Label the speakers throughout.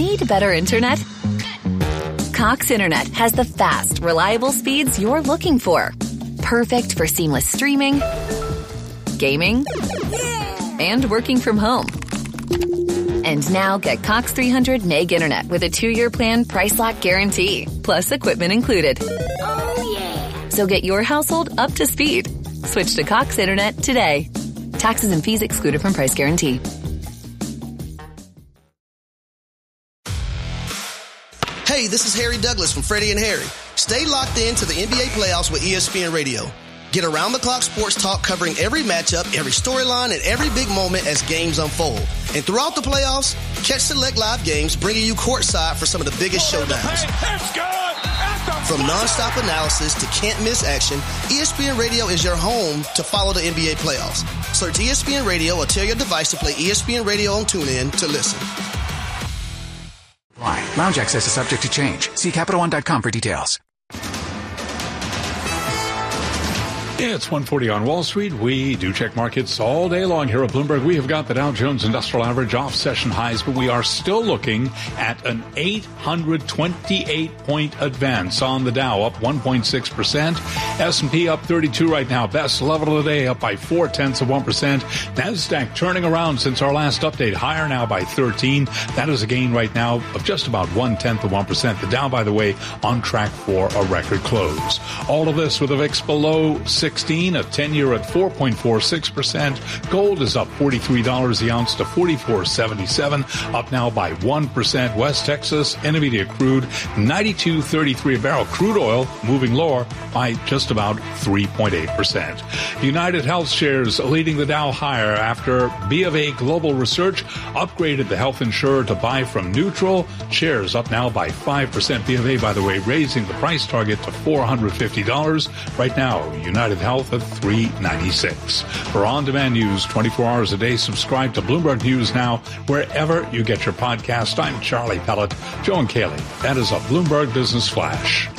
Speaker 1: Need better internet? Cox Internet has the fast, reliable speeds you're looking for. Perfect for seamless streaming, gaming, and working from home. And now get Cox 300 meg internet with a 2-year plan, price lock guarantee, plus equipment included.
Speaker 2: Oh, yeah.
Speaker 1: So get your household up to speed. Switch to Cox Internet today. Taxes and fees excluded from price guarantee.
Speaker 3: Hey, this is Harry Douglas from Freddie and Harry. Stay locked in to the NBA playoffs with ESPN Radio. Get around-the-clock sports talk covering every matchup, every storyline, and every big moment as games unfold. And throughout the playoffs, catch select live games bringing you courtside for some of the biggest showdowns. From nonstop analysis to can't-miss action, ESPN Radio is your home to follow the NBA playoffs. Search ESPN Radio or tell your device to play ESPN Radio on TuneIn to listen.
Speaker 4: Lounge access is subject to change. See CapitalOne.com for details.
Speaker 5: Yeah, it's 1:40 on Wall Street. We do check markets all day long here at Bloomberg. We have got the Dow Jones Industrial Average off session highs, but we are still looking at an 828-point advance on the Dow, up 1.6%. S&P up 32 right now. Best level of the day, up by 0.4%. NASDAQ turning around since our last update, higher now by 13. That is a gain right now of just about 0.1%. The Dow, by the way, on track for a record close. All of this with a VIX below 16, a 10-year at 4.46%. Gold is up $43 the ounce to $44.77, up now by 1%. West Texas Intermediate crude, 92.33 a barrel. Crude oil moving lower by just about 3.8%. United Health shares leading the Dow higher after B of A Global Research upgraded the health insurer to buy from neutral. Shares up now by 5%. B of A, by the way, raising the price target to $450. Right now, United Health at $396. For on-demand news 24 hours a day, subscribe to Bloomberg News Now wherever you get your podcast. I'm Charlie Pellet. Joe and Kaylee, that is a Bloomberg Business Flash.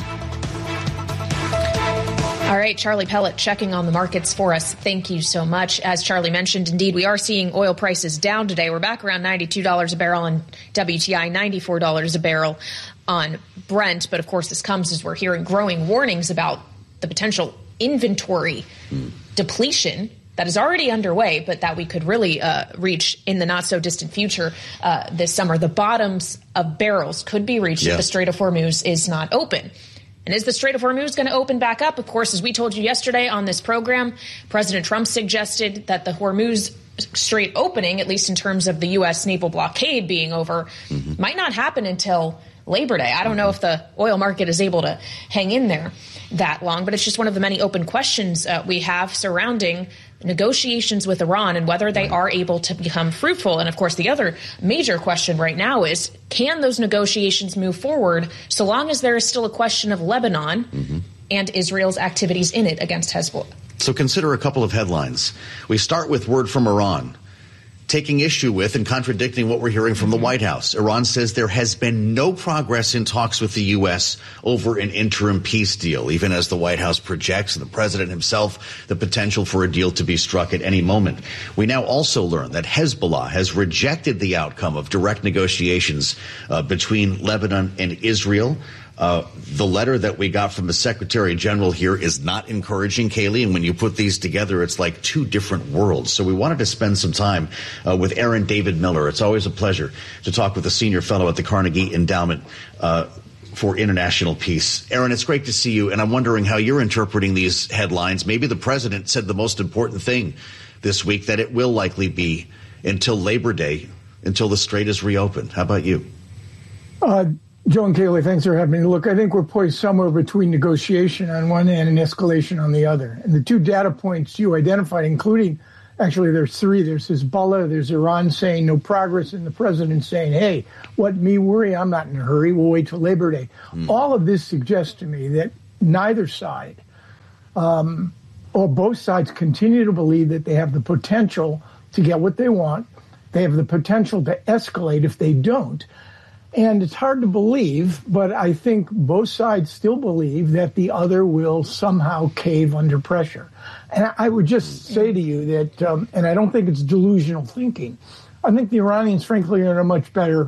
Speaker 6: All right, Charlie Pellet checking on the markets for us. Thank you so much. As Charlie mentioned, indeed, we are seeing oil prices down today. We're back around $92 a barrel on WTI, $94 a barrel on Brent. But, of course, this comes as we're hearing growing warnings about the potential inventory depletion that is already underway, but that we could really reach in the not-so-distant future this summer. The bottoms of barrels could be reached if the Strait of Hormuz is not open. And is the Strait of Hormuz going to open back up? Of course, as we told you yesterday on this program, President Trump suggested that the Hormuz Strait opening, at least in terms of the U.S. naval blockade being over, might not happen until Labor Day. I don't know if the oil market is able to hang in there that long, but it's just one of the many open questions we have surrounding negotiations with Iran and whether they are able to become fruitful. And of course, the other major question right now is, can those negotiations move forward so long as there is still a question of Lebanon and Israel's activities in it against Hezbollah?
Speaker 7: So consider a couple of headlines. We start with word from Iran, taking issue with and contradicting what we're hearing from the White House. Iran says there has been no progress in talks with the U.S. over an interim peace deal, even as the White House projects, and the president himself, the potential for a deal to be struck at any moment. We now also learn that Hezbollah has rejected the outcome of direct negotiations between Lebanon and Israel. The letter that we got from the Secretary General here is not encouraging, Kaylee, and when you put these together, it's like two different worlds. So we wanted to spend some time with Aaron David Miller. It's always a pleasure to talk with a senior fellow at the Carnegie Endowment for International Peace. Aaron, it's great to see you, and I'm wondering how you're interpreting these headlines. Maybe the president said the most important thing this week, that it will likely be until Labor Day, until the strait is reopened. How about you?
Speaker 8: Joe and Kaylee, thanks for having me. Look, I think we're poised somewhere between negotiation on one hand and escalation on the other. And the two data points you identified, including, actually there's three. There's Hezbollah, there's Iran saying no progress, and the president saying, hey, what me worry? I'm not in a hurry. We'll wait till Labor Day. All of this suggests to me that neither side or both sides continue to believe that they have the potential to get what they want. They have the potential to escalate if they don't. And it's hard to believe, but I think both sides still believe that the other will somehow cave under pressure. And I would just say to you that, and I don't think it's delusional thinking, I think the Iranians, frankly, are in a much better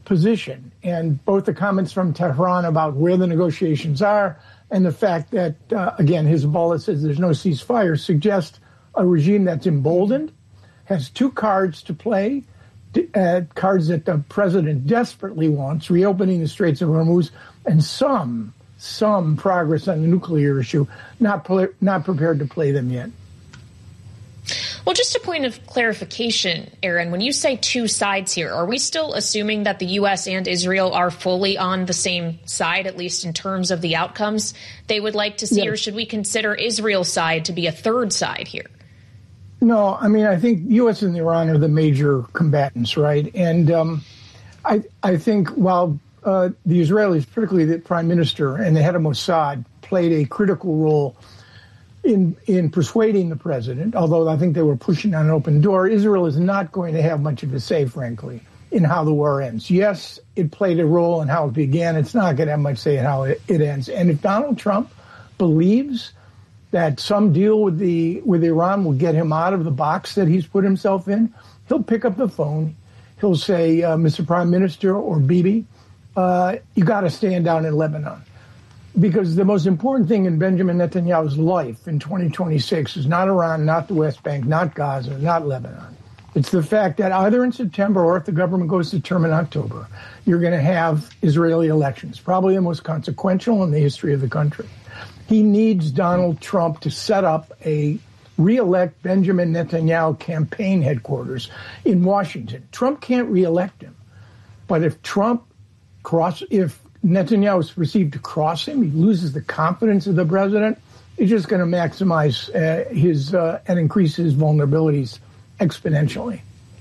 Speaker 8: position. And both the comments from Tehran about where the negotiations are and the fact that, again, Hezbollah says there's no ceasefire suggest a regime that's emboldened, has two cards to play, cards that the president desperately wants, reopening the Straits of Hormuz, and some progress on the nuclear issue, not prepared to play them yet.
Speaker 6: Well, just a point of clarification, Aaron, when you say two sides here, are we still assuming that the U.S. and Israel are fully on the same side, at least in terms of the outcomes they would like to see, yes. Or should we consider Israel's side to be a third side here?
Speaker 8: No, I mean, I think U.S. and Iran are the major combatants, right? And I think while the Israelis, particularly the prime minister and the head of Mossad, played a critical role in persuading the president, although I think they were pushing on an open door, Israel is not going to have much of a say, frankly, in how the war ends. Yes, it played a role in how it began. It's not going to have much say in how it ends. And if Donald Trump believes that some deal with Iran will get him out of the box that he's put himself in, he'll pick up the phone. He'll say, Mr. Prime Minister or Bibi, you got to stand down in Lebanon. Because the most important thing in Benjamin Netanyahu's life in 2026 is not Iran, not the West Bank, not Gaza, not Lebanon. It's the fact that either in September or if the government goes to term in October, you're going to have Israeli elections, probably the most consequential in the history of the country. He needs Donald Trump to set up a re-elect Benjamin Netanyahu campaign headquarters in Washington. Trump can't re-elect him. But if Netanyahu is perceived to cross him, he loses the confidence of the president, he's just going to maximize and increase his vulnerabilities exponentially.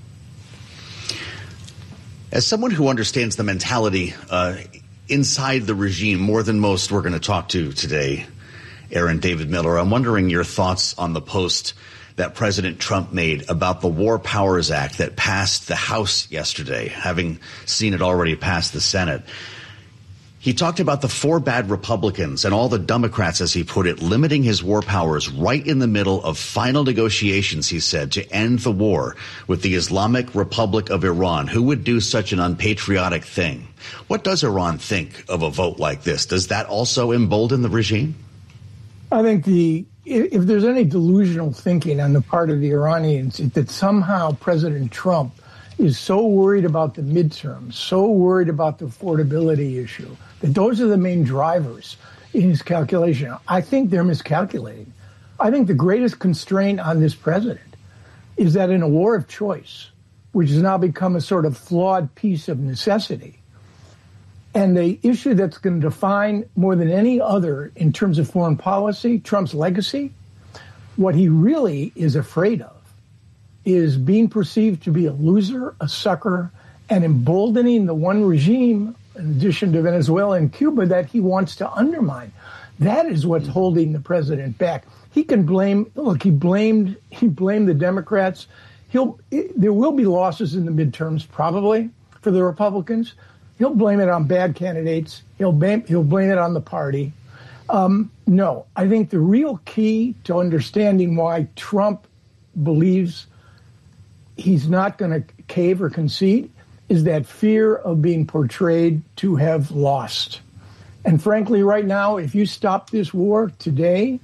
Speaker 7: As someone who understands the mentality inside the regime more than most we're going to talk to today, Aaron David Miller, I'm wondering your thoughts on the post that President Trump made about the War Powers Act that passed the House yesterday, having seen it already pass the Senate. He talked about the four bad Republicans and all the Democrats, as he put it, limiting his war powers right in the middle of final negotiations, he said, to end the war with the Islamic Republic of Iran. Who would do such an unpatriotic thing? What does Iran think of a vote like this? Does that also embolden the regime?
Speaker 8: I think if there's any delusional thinking on the part of the Iranians that somehow President Trump is so worried about the midterms, so worried about the affordability issue, that those are the main drivers in his calculation. I think they're miscalculating. I think the greatest constraint on this president is that in a war of choice, which has now become a sort of flawed piece of necessity, and the issue that's going to define more than any other in terms of foreign policy, Trump's legacy, what he really is afraid of is being perceived to be a loser, a sucker, and emboldening the one regime, in addition to Venezuela and Cuba, that he wants to undermine. That is what's holding the president back. He can blame, look, he blamed the Democrats. There will be losses in the midterms, probably, for the Republicans. He'll blame it on bad candidates. He'll blame it on the party. No, I think the real key to understanding why Trump believes he's not going to cave or concede is that fear of being portrayed to have lost. And frankly, right now, if you stop this war today,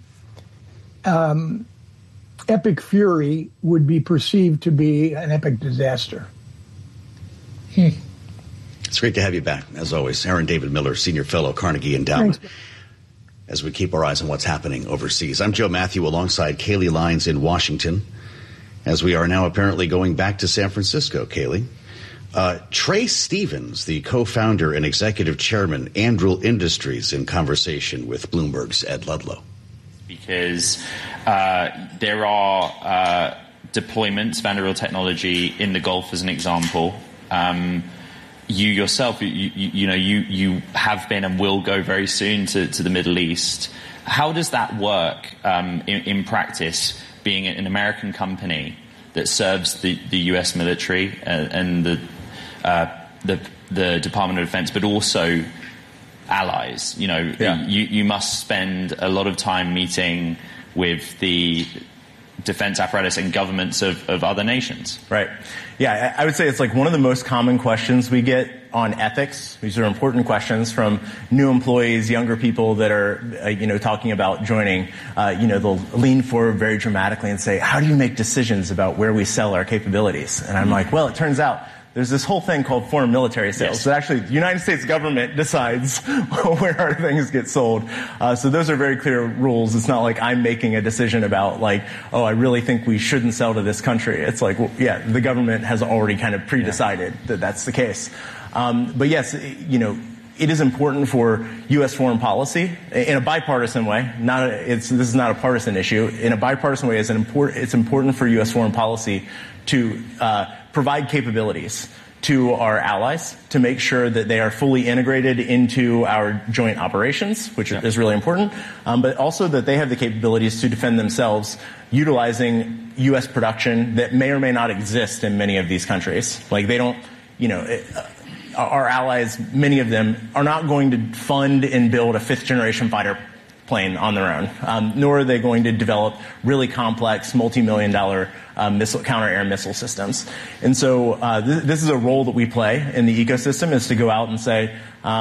Speaker 8: epic fury would be perceived to be an epic disaster.
Speaker 7: It's great to have you back, as always. Aaron David Miller, Senior Fellow, Carnegie Endowment. Thanks. As we keep our eyes on what's happening overseas. I'm Joe Matthew alongside Kayleigh Lines in Washington, as we are now apparently going back to San Francisco, Kayleigh. Trey Stevens, the co-founder and executive chairman, Anduril Industries, in conversation with Bloomberg's Ed Ludlow.
Speaker 9: Because there are deployments of Anduril technology in the Gulf, as an example. You yourself, you have been and will go very soon to the Middle East. How does that work in practice, being an American company that serves the U.S. military and the Department of Defense, but also allies? You must spend a lot of time meeting with the defense apparatus and governments of other nations.
Speaker 10: Right. Yeah, I would say it's like one of the most common questions we get on ethics. These are important questions from new employees, younger people that are, talking about joining. They'll lean forward very dramatically and say, how do you make decisions about where we sell our capabilities? And I'm like, well, it turns out there's this whole thing called foreign military sales.
Speaker 9: Yes.
Speaker 10: So actually, the United States government decides where our things get sold. So those are very clear rules. It's not like I'm making a decision about I really think we shouldn't sell to this country. It's like, well, yeah, the government has already kind of pre-decided that that's the case. But yes, it is important for U.S. foreign policy in a bipartisan way. This is not a partisan issue. In a bipartisan way, it's important for U.S. foreign policy to provide capabilities to our allies to make sure that they are fully integrated into our joint operations, which is really important, but also that they have the capabilities to defend themselves utilizing U.S. production that may or may not exist in many of these countries. Like they don't, our allies, many of them, are not going to fund and build a fifth-generation fighter plane on their own, nor are they going to develop really complex, multi-million-dollar counter-air missile systems. And so this is a role that we play in the ecosystem, is to go out and say,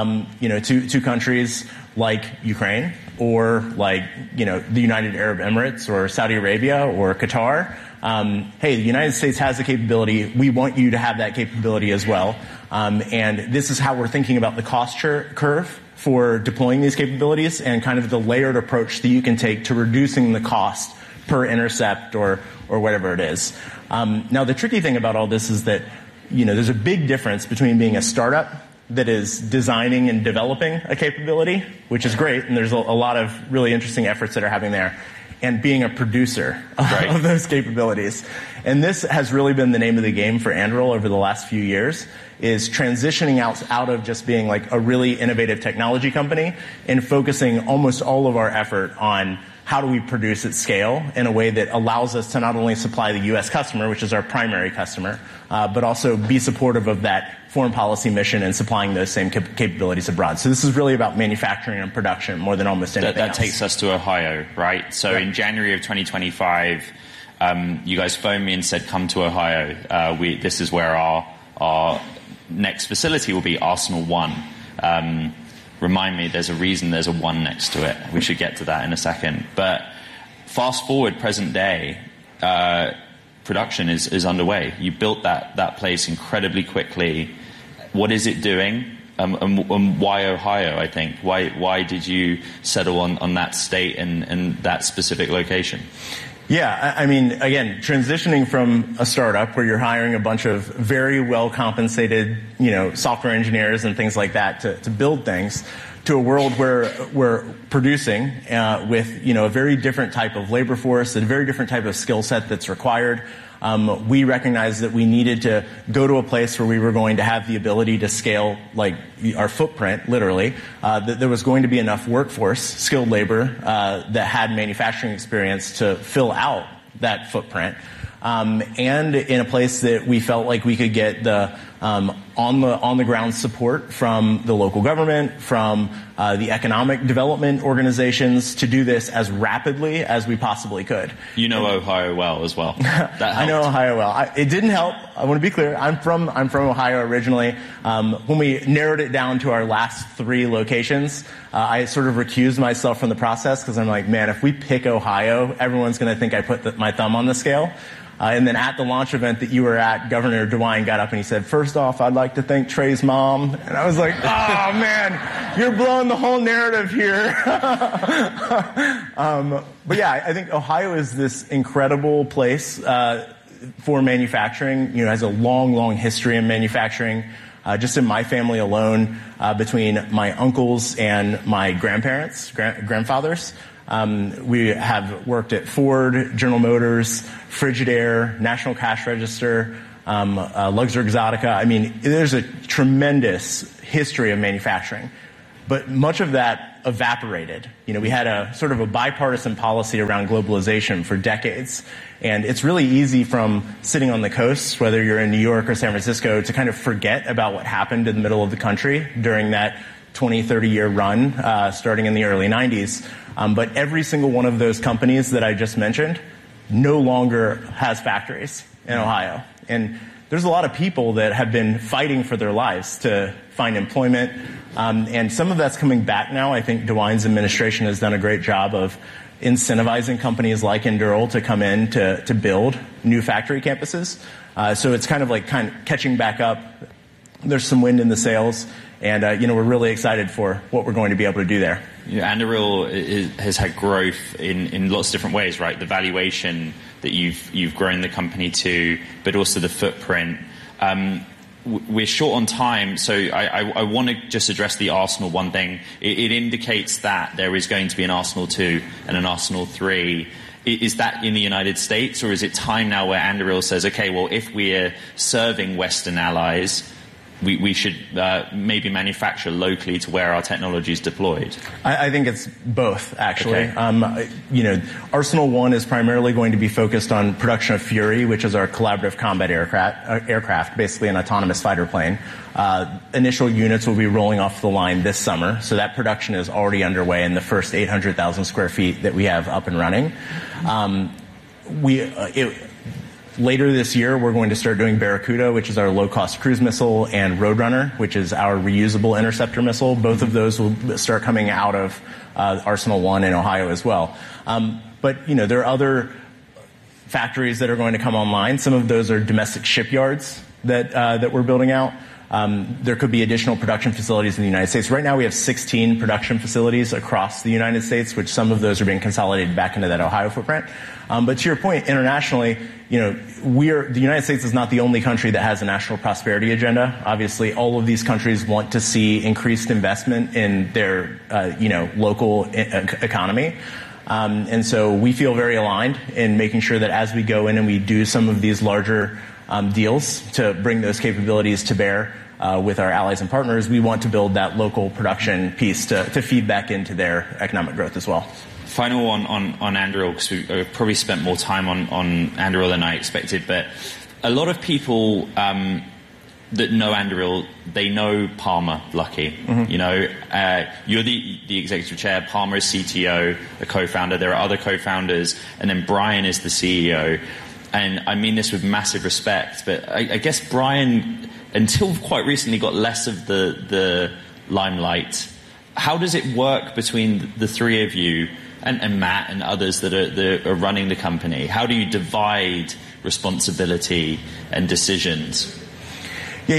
Speaker 10: to countries like Ukraine or the United Arab Emirates or Saudi Arabia or Qatar, hey, the United States has the capability. We want you to have that capability as well. And this is how we're thinking about the cost curve for deploying these capabilities and kind of the layered approach that you can take to reducing the cost per intercept or whatever it is. Now, the tricky thing about all this is that, there's a big difference between being a startup that is designing and developing a capability, which is great, and there's a lot of really interesting efforts that are happening there, and being a producer of those capabilities. And this has really been the name of the game for Anduril over the last few years, is transitioning out of just being like a really innovative technology company and focusing almost all of our effort on how do we produce at scale in a way that allows us to not only supply the U.S. customer, which is our primary customer, but also be supportive of that foreign policy mission and supplying those same capabilities abroad. So this is really about manufacturing and production more than almost anything else.
Speaker 9: That takes us to Ohio, right? So in January of 2025, you guys phoned me and said, come to Ohio. This is where our next facility will be, Arsenal 1. Remind me, there's a reason there's a 1 next to it. We should get to that in a second. But fast forward, present day, production is underway. You built that place incredibly quickly. What is it doing? And why Ohio, I think? Why did you settle on that state and that specific location?
Speaker 10: Yeah, I mean, again, transitioning from a startup where you're hiring a bunch of very well-compensated, software engineers and things like that to build things, to a world where we're producing with, a very different type of labor force, a very different type of skill set that's required. We recognized that we needed to go to a place where we were going to have the ability to scale, our footprint, literally, that there was going to be enough workforce, skilled labor, that had manufacturing experience to fill out that footprint. And in a place that we felt like we could get the on the ground support from the local government, from the economic development organizations to do this as rapidly as we possibly could.
Speaker 9: Ohio well as well.
Speaker 10: I know Ohio well. It didn't help. I want to be clear. I'm from Ohio originally. When we narrowed it down to our last 3 locations, I sort of recused myself from the process because I'm like, man, if we pick Ohio, everyone's going to think I put my thumb on the scale. And then at the launch event that you were at, Governor DeWine got up and he said, first off, I'd like to thank Trey's mom. And I was like, oh, man, you're blowing the whole narrative here. But yeah, I think Ohio is this incredible place for manufacturing. Has a long, long history in manufacturing. Just in my family alone, between my uncles and my grandfathers, we have worked at Ford, General Motors, Frigidaire, National Cash Register, Luxor Exotica. I mean, there's a tremendous history of manufacturing. But much of that evaporated. We had a sort of a bipartisan policy around globalization for decades. And it's really easy from sitting on the coast, whether you're in New York or San Francisco, to kind of forget about what happened in the middle of the country during that 20, 30-year run, starting in the early 90s. But every single one of those companies that I just mentioned no longer has factories in Ohio. And there's a lot of people that have been fighting for their lives to find employment. And some of that's coming back now. I think DeWine's administration has done a great job of incentivizing companies like Endural to come in to build new factory campuses. So it's kind of catching back up. There's some wind in the sails, and we're really excited for what we're going to be able to do there.
Speaker 9: Anduril has had growth in lots of different ways, right? The valuation that you've grown the company to, but also the footprint. We're short on time, so I want to just address the Arsenal one thing. It indicates that there is going to be an Arsenal 2 and an Arsenal 3. Is that in the United States, or is it time now where Anduril says, okay, well, if we're serving Western allies, we should maybe manufacture locally to where our technology is deployed?
Speaker 10: I think it's both, actually. Okay. Arsenal 1 is primarily going to be focused on production of Fury, which is our collaborative combat aircraft, basically an autonomous fighter plane. Initial units will be rolling off the line this summer, so that production is already underway in the first 800,000 square feet that we have up and running. Later this year, we're going to start doing Barracuda, which is our low-cost cruise missile, and Roadrunner, which is our reusable interceptor missile. Both of those will start coming out of Arsenal 1 in Ohio as well. But there are other factories that are going to come online. Some of those are domestic shipyards that we're building out. There could be additional production facilities in the United States. Right now we have 16 production facilities across the United States, which some of those are being consolidated back into that Ohio footprint. But to your point, internationally, the United States is not the only country that has a national prosperity agenda. Obviously, all of these countries want to see increased investment in their, local economy. And so we feel very aligned in making sure that as we go in and we do some of these larger deals to bring those capabilities to bear with our allies and partners, we want to build that local production piece to feed back into their economic growth as well.
Speaker 9: Final one on Anduril, because we've probably spent more time on Anduril than I expected, but a lot of people that know Anduril, they know Palmer Luckey. Mm-hmm. You're the executive chair, Palmer is CTO, a co-founder, there are other co-founders, and then Brian is the CEO. And I mean this with massive respect, but I guess Brian, until quite recently, got less of the limelight. How does it work between the three of you and Matt and others that are running the company? How do you divide responsibility and decisions?
Speaker 10: Yeah,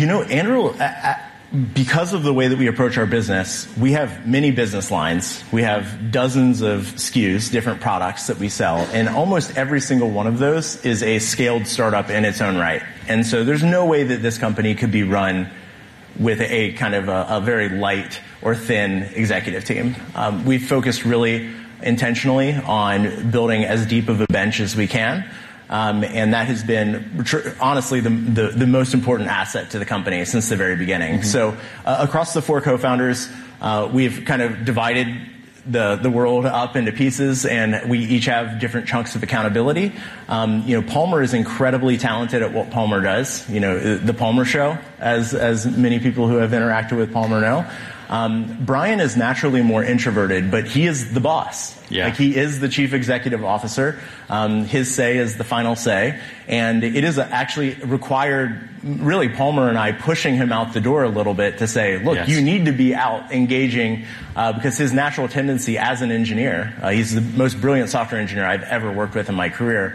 Speaker 10: Anduril, because of the way that we approach our business, we have many business lines. We have dozens of SKUs, different products that we sell, and almost every single one of those is a scaled startup in its own right. And so there's no way that this company could be run with a kind of a very light or thin executive team. We've focused really intentionally on building as deep of a bench as we can. And that has been, honestly, the most important asset to the company since the very beginning. Mm-hmm. So across the four co-founders, we've kind of divided the world up into pieces, and we each have different chunks of accountability. Palmer is incredibly talented at what Palmer does. The Palmer Show, as many people who have interacted with Palmer know. Brian is naturally more introverted, but he is the boss. Yeah. He is the chief executive officer. His say is the final say. And it is actually required, really, Palmer and I pushing him out the door a little bit to say, look, yes, you need to be out engaging, because his natural tendency as an engineer, he's the most brilliant software engineer I've ever worked with in my career.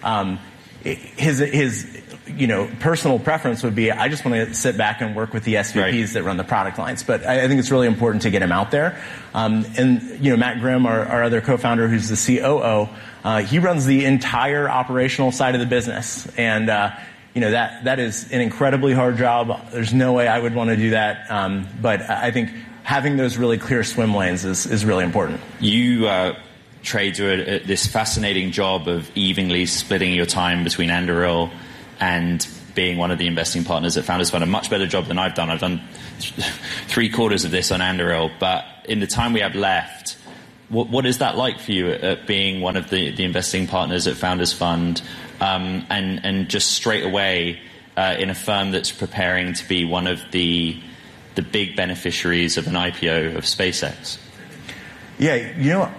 Speaker 10: His personal preference would be, I just want to sit back and work with the SVPs that run the product lines. But I think it's really important to get him out there. Matt Grimm, our other co-founder, who's the COO, he runs the entire operational side of the business. And, that is an incredibly hard job. There's no way I would want to do that. But I think having those really clear swim lanes is really important.
Speaker 9: You Trey do this fascinating job of evenly splitting your time between Anduril and being one of the investing partners at Founders Fund. A much better job than I've done. I've done 3/4 of this on Anduril, but in the time we have left, what is that like for you at being one of the investing partners at Founders Fund, and just straight away in a firm that's preparing to be one of the big beneficiaries of an IPO of SpaceX?
Speaker 10: Yeah,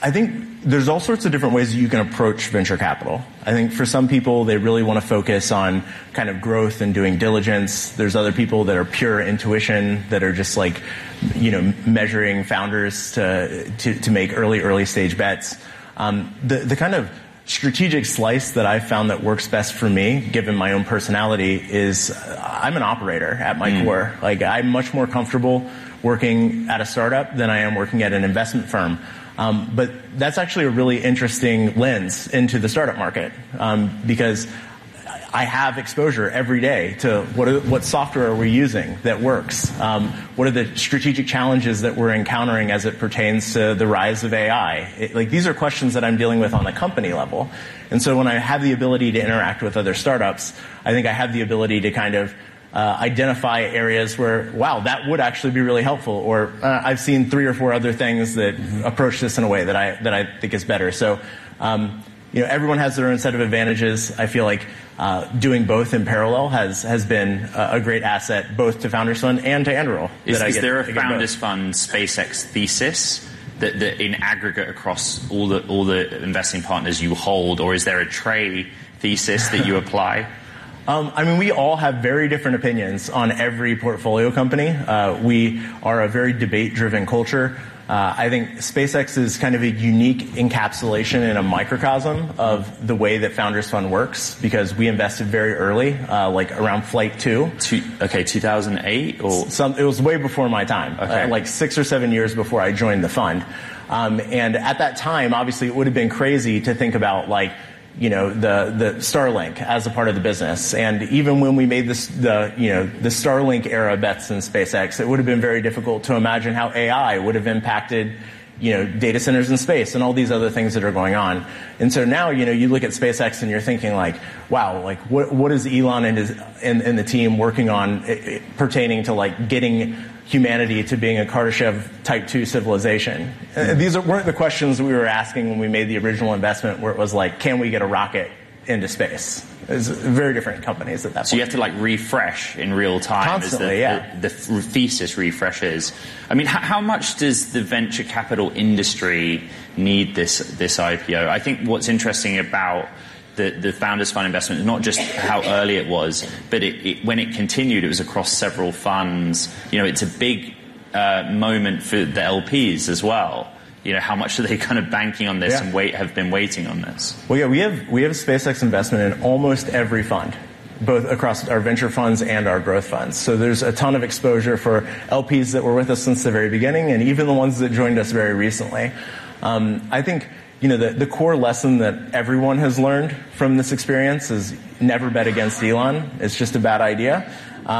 Speaker 10: I think there's all sorts of different ways that you can approach venture capital. I think for some people, they really want to focus on kind of growth and doing diligence. There's other people that are pure intuition, that are just like, measuring founders to make early stage bets. The kind of strategic slice that I've found that works best for me, given my own personality, is I'm an operator at my core. Like, I'm much more comfortable working at a startup than I am working at an investment firm. But that's actually a really interesting lens into the startup market, because I have exposure every day to what software are we using that works? What are the strategic challenges that we're encountering as it pertains to the rise of AI? These are questions that I'm dealing with on the company level. And so when I have the ability to interact with other startups, I think I have the ability to kind of identify areas where, wow, that would actually be really helpful. Or I've seen 3 or 4 other things that approach this in a way that I think is better. So, everyone has their own set of advantages. I feel like doing both in parallel has been a great asset, both to Founders Fund and to Anduril.
Speaker 9: Is there a Founders Fund SpaceX thesis that in aggregate across all the investing partners you hold, or is there a Trey thesis that you apply?
Speaker 10: We all have very different opinions on every portfolio company. We are a very debate-driven culture. I think SpaceX is kind of a unique encapsulation in a microcosm of the way that Founders Fund works, because we invested very early, like around Flight 2.
Speaker 9: 2008? Or?
Speaker 10: It was way before my time,
Speaker 9: okay.
Speaker 10: Like 6 or 7 years before I joined the fund. And at that time, obviously, it would have been crazy to think about, like, the Starlink as a part of the business. And even when we made the Starlink era bets in SpaceX, it would have been very difficult to imagine how AI would have impacted, data centers in space and all these other things that are going on. And so now, you look at SpaceX and you're thinking like, wow, like what is Elon and the team working on pertaining to like getting humanity to being a Kardashev type 2 civilization? These weren't the questions we were asking when we made the original investment, where it was like, can we get a rocket into space? It's very different companies at that point.
Speaker 9: So you have to like refresh in real time.
Speaker 10: Constantly,
Speaker 9: the thesis refreshes. I mean, how much does the venture capital industry need this IPO? I think what's interesting about the Founders Fund investment is not just how early it was, but when it continued, it was across several funds. It's a big moment for the LPs as well. How much are they kind of banking on this and have been waiting on this?
Speaker 10: Well, yeah, we have SpaceX investment in almost every fund, both across our venture funds and our growth funds. So there's a ton of exposure for LPs that were with us since the very beginning, and even the ones that joined us very recently. I think the core lesson that everyone has learned from this experience is never bet against Elon. It's just a bad idea.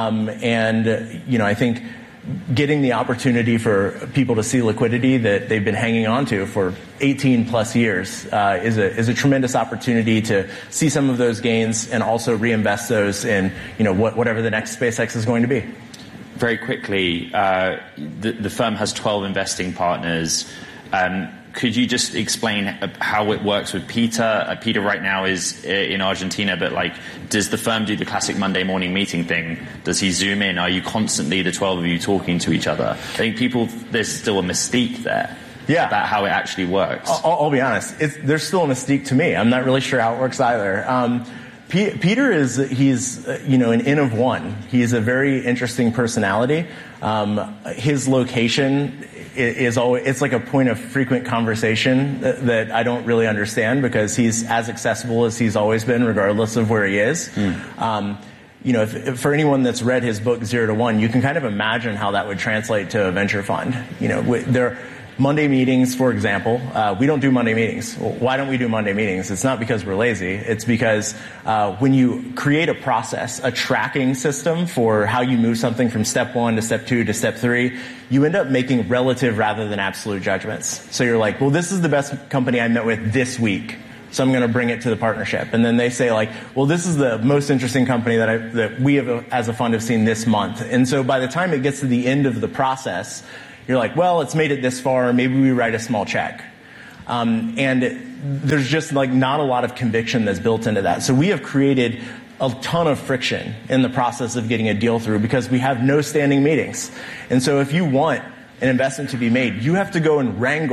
Speaker 10: I think getting the opportunity for people to see liquidity that they've been hanging on to for 18 plus years is a tremendous opportunity to see some of those gains and also reinvest those in whatever the next SpaceX is going to be.
Speaker 9: Very quickly, the firm has 12 investing partners. Could you just explain how it works with Peter? Peter right now is in Argentina, but does the firm do the classic Monday morning meeting thing? Does he zoom in? Are you constantly, the 12 of you, talking to each other? I think there's still a mystique there.
Speaker 10: Yeah.
Speaker 9: About how it actually works.
Speaker 10: I'll be honest. There's still a mystique to me. I'm not really sure how it works either. Peter he's an N of one. He's a very interesting personality. His location is always, it's like a point of frequent conversation that I don't really understand, because he's as accessible as he's always been, regardless of where he is. If for anyone that's read his book 0 to 1, you can kind of imagine how that would translate to a venture fund. Monday meetings, for example, we don't do Monday meetings. Well, why don't we do Monday meetings? It's not because we're lazy. It's because when you create a process, a tracking system for how you move something from step 1 to step 2 to step 3, you end up making relative rather than absolute judgments. So you're like, well, this is the best company I met with this week, so I'm going to bring it to the partnership. And then they say well, this is the most interesting company that we have as a fund have seen this month. And so by the time it gets to the end of the process, you're like, well, it's made it this far. Maybe we write a small check. And there's just not a lot of conviction that's built into that. So we have created a ton of friction in the process of getting a deal through, because we have no standing meetings. And so if you want an investment to be made, you have to go and wrangle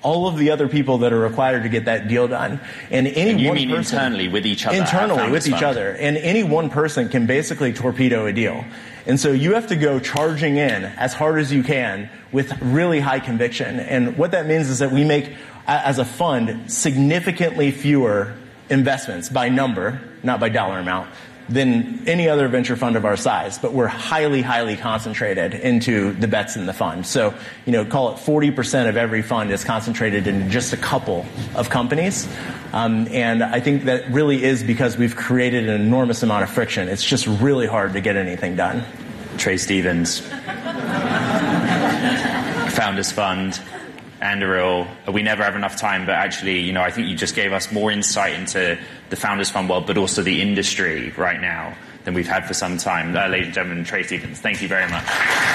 Speaker 10: all of the other people that are required to get that deal done. And
Speaker 9: you
Speaker 10: one
Speaker 9: mean
Speaker 10: person,
Speaker 9: internally with each other?
Speaker 10: Internally with each other. And any one person can basically torpedo a deal. And so you have to go charging in as hard as you can with really high conviction. And what that means is that we make, as a fund, significantly fewer investments by number, not by dollar amount, than any other venture fund of our size, but we're highly, highly concentrated into the bets in the fund. So, call it 40% of every fund is concentrated in just a couple of companies. And I think that really is because we've created an enormous amount of friction. It's just really hard to get anything done.
Speaker 9: Trey Stevens, Founders Fund, Anduril. We never have enough time, but actually, I think you just gave us more insight into the Founders Fund world, but also the industry right now than we've had for some time. Ladies and gentlemen, Trey Stevens, thank you very much.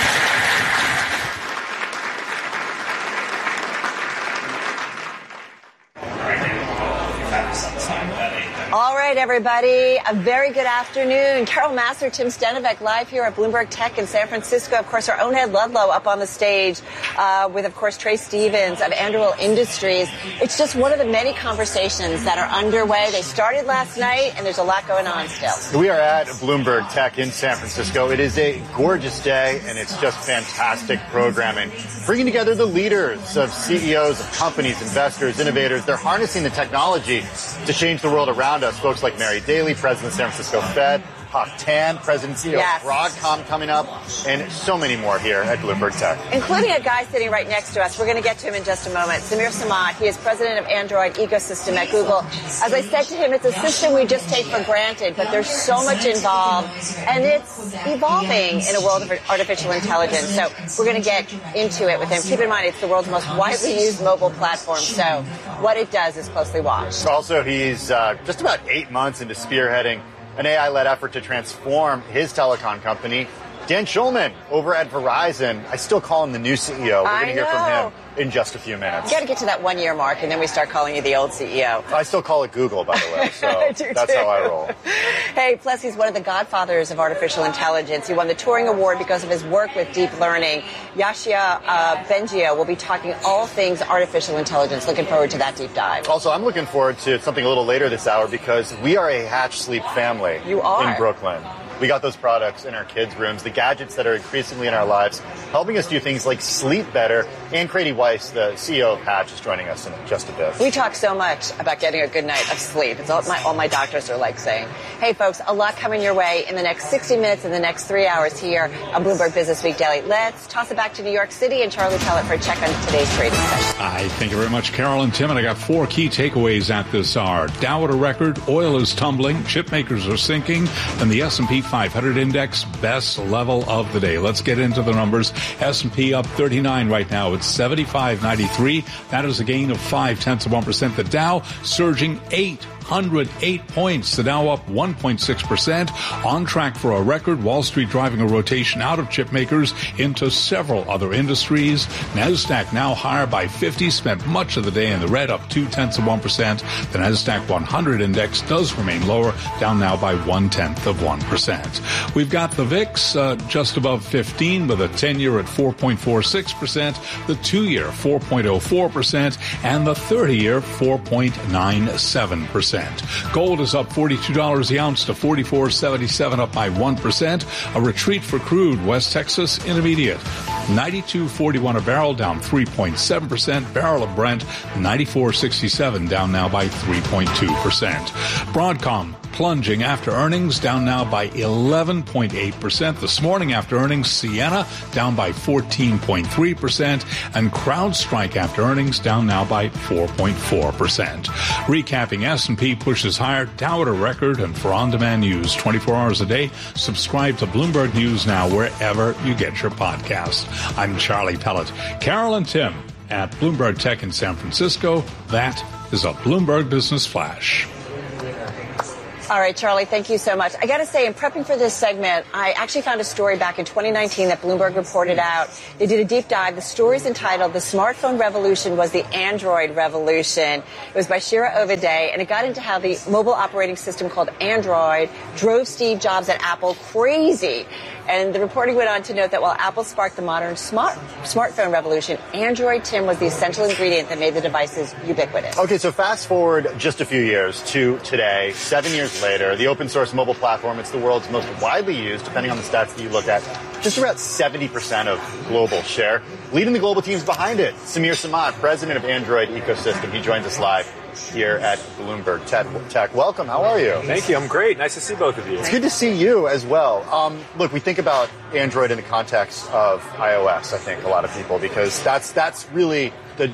Speaker 11: All right, everybody. A very good afternoon. Carol Massar, Tim Stenovec, live here at Bloomberg Tech in San Francisco. Of course, our own Ed Ludlow up on the stage with, of course, Trey Stevens of Anduril Industries. It's just one of the many conversations that are underway. They started last night, and there's a lot going on still.
Speaker 12: We are at Bloomberg Tech in San Francisco. It is a gorgeous day, and it's just fantastic programming. Bringing together the leaders of CEOs of companies, investors, innovators. They're harnessing the technology to change the world around us. Folks like Mary Daly, President of San Francisco Fed, Hock Tan, President and CEO of Broadcom coming up, and so many more here at Bloomberg Tech.
Speaker 11: Including a guy sitting right next to us. We're going to get to him in just a moment. Samir Samad, he is President of Android Ecosystem at Google. As I said to him, it's a system we just take for granted, but there's so much involved, and it's evolving in a world of artificial intelligence. So we're going to get into it with him. Keep in mind, it's the world's most widely used mobile platform, so what it does is closely watched.
Speaker 12: Also, he's just about 8 months into spearheading an AI-led effort to transform his telecom company. Dan Schulman over at Verizon. I still call him the new CEO. We're going to hear from him in just a few minutes.
Speaker 11: You got to get to that 1 year mark, and then we start calling you the old CEO.
Speaker 12: I still call it Google, by the way, so that's how I roll.
Speaker 11: Hey, plus he's one of the godfathers of artificial intelligence. He won the Turing Award because of his work with deep learning. Yashia Bengio will be talking all things artificial intelligence. Looking forward to that deep dive.
Speaker 12: Also, I'm looking forward to something a little later this hour because we are a Hatch Sleep family.
Speaker 11: You are.
Speaker 12: In Brooklyn. We got those products in our kids' rooms, the gadgets that are increasingly in our lives, helping us do things like sleep better. And Grady Weiss, the CEO of Hatch, is joining us in just a bit.
Speaker 11: We talk so much about getting a good night of sleep. It's all my doctors are like saying. Hey, folks, a lot coming your way in the next 60 minutes, in the next 3 hours here on Bloomberg Business Week Daily. Let's toss it back to New York City and Charlie Pellet for a check on today's trading session.
Speaker 5: Thank you very much, Carol and Tim. And I got 4 key takeaways at this hour. Dow at a record, oil is tumbling, chip makers are sinking, and the S&P 500 index best level of the day. Let's get into the numbers. S&P up 39 right now. It's 75.93. That is a gain of 0.5%. The Dow surging 808 points. The Dow up 1.6%. On track for a record. Wall Street driving a rotation out of chip makers into several other industries. NASDAQ now higher by 50. Spent much of the day in the red, up 0.2%. The NASDAQ 100 index does remain lower, down now by 0.1%. We've got the VIX just above 15 with a 10-year at 4.46%, the 2-year 4.04%, and the 30-year 4.97%. Gold is up $42 the ounce to $44.77, up by 1%. A retreat for crude, West Texas Intermediate, $92.41 a barrel, down 3.7%. Barrel of Brent, $94.67, down now by 3.2%. Broadcom plunging after earnings, down now by 11.8%. This morning after earnings, Ciena down by 14.3%, and CrowdStrike after earnings down now by 4.4%. Recapping, S&P pushes higher, Dow at a record, and for on-demand news 24 hours a day, subscribe to Bloomberg News now wherever you get your podcast. I'm Charlie Pellet. Carol and Tim at Bloomberg Tech in San Francisco. That is a Bloomberg Business Flash.
Speaker 11: All right, Charlie, thank you so much. I got to say, in prepping for this segment, I actually found a story back in 2019 that Bloomberg reported out. They did a deep dive. The story's entitled, "The Smartphone Revolution Was the Android Revolution." It was by Shira Ovide, and it got into how the mobile operating system called Android drove Steve Jobs at Apple crazy. And the reporting went on to note that while Apple sparked the modern smartphone revolution, Android, Tim, was the essential ingredient that made the devices ubiquitous.
Speaker 12: Okay, so fast forward just a few years to today, 7 years later, the open source mobile platform, it's the world's most widely used, depending on the stats that you look at, just about 70% of global share. Leading the global teams behind it, Samir Samad, president of Android Ecosystem. He joins us live here at Bloomberg Tech. Welcome. How are you?
Speaker 13: Thank you. I'm great. Nice to see both of you.
Speaker 12: It's good to see you as well. Look, we think about Android in the context of iOS, I think, a lot of people, because that's really the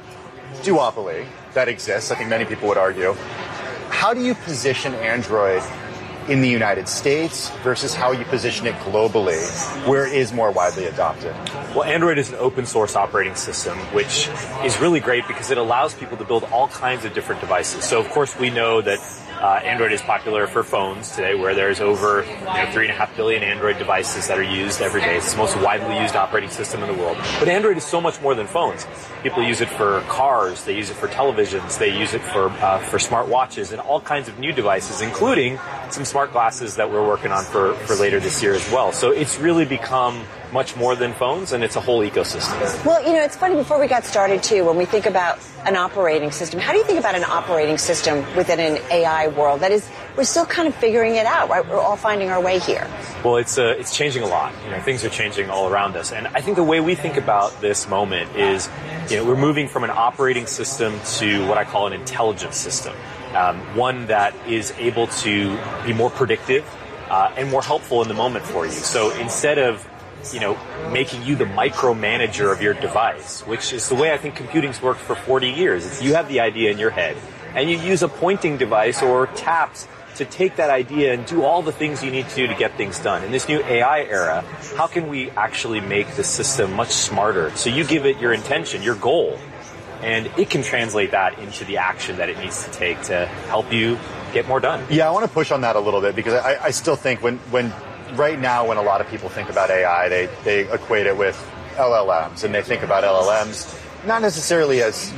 Speaker 12: duopoly that exists. I think many people would argue. How do you position Android in the United States versus how you position it globally, where it is more widely adopted?
Speaker 13: Well, Android is an open source operating system, which is really great because it allows people to build all kinds of different devices. So, of course, we know that Android is popular for phones today, where there's over 3.5 billion Android devices that are used every day. It's the most widely used operating system in the world. But Android is so much more than phones. People use it for cars, they use it for televisions, they use it for smart watches and all kinds of new devices, including some smart glasses that we're working on for later this year as well. So it's really become much more than phones, and it's a whole ecosystem.
Speaker 11: Well, it's funny, before we got started, too, when we think about an operating system, how do you think about an operating system within an AI world? That is, we're still kind of figuring it out, right? We're all finding our way here.
Speaker 13: Well, it's changing a lot. Things are changing all around us. And I think the way we think about this moment is, we're moving from an operating system to what I call an intelligence system. One that is able to be more predictive and more helpful in the moment for you. So instead of making you the micromanager of your device, which is the way I think computing's worked for 40 years. It's you have the idea in your head, and you use a pointing device or taps to take that idea and do all the things you need to do to get things done. In this new AI era, how can we actually make the system much smarter? So you give it your intention, your goal, and it can translate that into the action that it needs to take to help you get more done.
Speaker 12: Yeah, I want to push on that a little bit, because I still think when right now, when a lot of people think about AI, they equate it with LLMs, and they think about LLMs not necessarily as,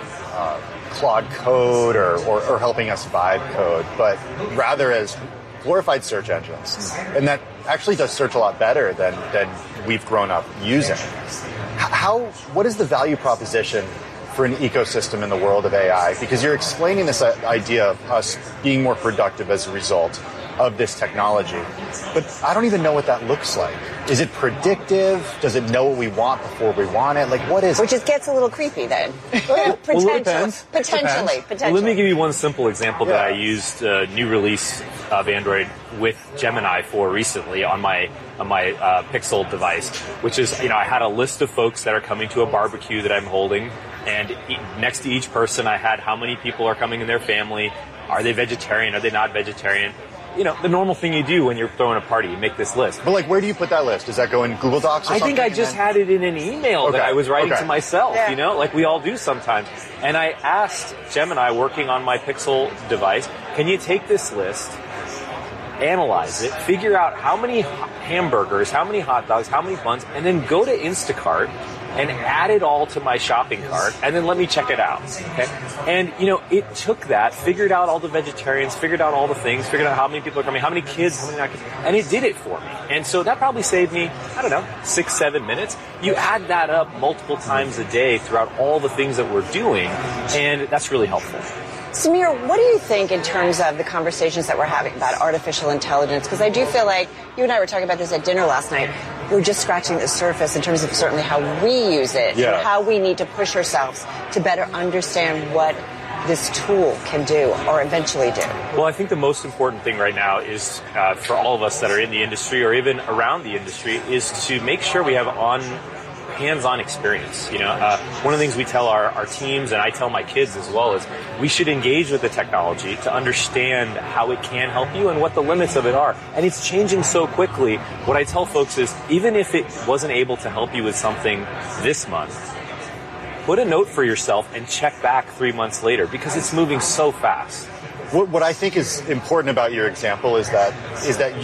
Speaker 12: Claude Code or helping us vibe code, but rather as glorified search engines. And that actually does search a lot better than we've grown up using. What is the value proposition for an ecosystem in the world of AI? Because you're explaining this idea of us being more productive as a result of this technology. But I don't even know what that looks like. Is it predictive? Does it know what we want before we want it? Like, what is it?
Speaker 11: Which just gets a little creepy then. Potentially.
Speaker 13: Well, let me give you one simple example that I used a new release of Android with Gemini for recently on my Pixel device, which is, I had a list of folks that are coming to a barbecue that I'm holding, and next to each person I had how many people are coming in their family. Are they vegetarian? Are they not vegetarian? The normal thing you do when you're throwing a party, you make this list.
Speaker 12: But where do you put that list? Does that go in Google Docs or something?
Speaker 13: I think I just had it in an email that I was writing to myself, like we all do sometimes. And I asked Gemini, working on my Pixel device, can you take this list, analyze it, figure out how many hamburgers, how many hot dogs, how many buns, and then go to Instacart and add it all to my shopping cart, and then let me check it out. Okay? And, it took that, figured out all the vegetarians, figured out all the things, figured out how many people are coming, how many kids, how many not kids, and it did it for me. And so that probably saved me, 6-7 minutes. You add that up multiple times a day throughout all the things that we're doing, and that's really helpful.
Speaker 11: Samir, what do you think in terms of the conversations that we're having about artificial intelligence? Because I do feel like you and I were talking about this at dinner last night. We're just scratching the surface in terms of certainly how we use it and how we need to push ourselves to better understand what this tool can do or eventually do.
Speaker 13: Well, I think the most important thing right now is for all of us that are in the industry or even around the industry is to make sure we have hands-on experience. One of the things we tell our teams, and I tell my kids as well, is we should engage with the technology to understand how it can help you and what the limits of it are. And it's changing so quickly. What I tell folks is, even if it wasn't able to help you with something this month, put a note for yourself and check back 3 months later, because it's moving so fast.
Speaker 12: What I think is important about your example is that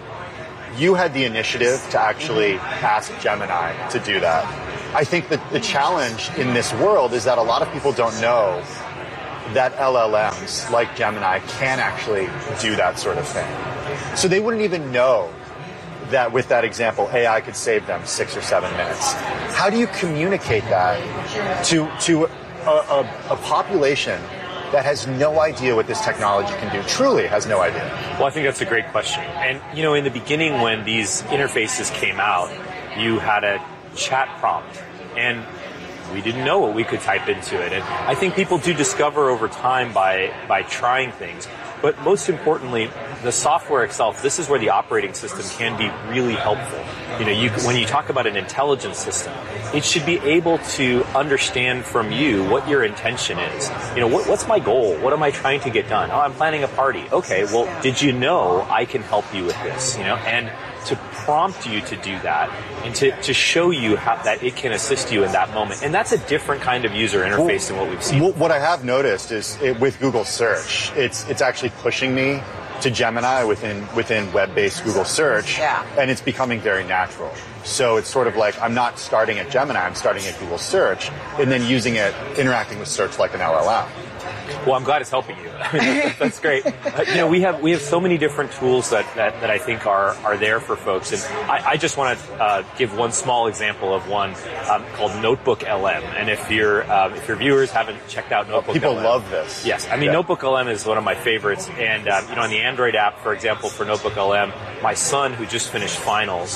Speaker 12: you had the initiative to actually ask Gemini to do that. I think that the challenge in this world is that a lot of people don't know that LLMs like Gemini can actually do that sort of thing. So they wouldn't even know that with that example, AI could save them 6 or 7 minutes. How do you communicate that to a population that has no idea what this technology can do, truly has no idea?
Speaker 13: Well, I think that's a great question. And, in the beginning when these interfaces came out, you had a chat prompt, and we didn't know what we could type into it. And I think people do discover over time by trying things. But most importantly, the software itself, this is where the operating system can be really helpful. When you talk about an intelligence system, it should be able to understand from you what your intention is. What's my goal? What am I trying to get done? Oh, I'm planning a party. Okay, well, did you know I can help you with this? And to prompt you to do that and to show you how that it can assist you in that moment. And that's a different kind of user interface than what we've seen.
Speaker 12: What I have noticed is with Google Search, it's actually pushing me to Gemini within web-based Google Search, and it's becoming very natural. So it's sort of like I'm not starting at Gemini, I'm starting at Google Search, and then using it, interacting with Search like an LLM.
Speaker 13: Well, I'm glad it's helping you. That's great. We have so many different tools that I think are there for folks, and I just want to give one small example of one called Notebook LM. And if your viewers haven't checked out Notebook
Speaker 12: people
Speaker 13: LM,
Speaker 12: love this.
Speaker 13: Yes, Notebook LM is one of my favorites. And on the Android app, for example, for Notebook LM, my son who just finished finals,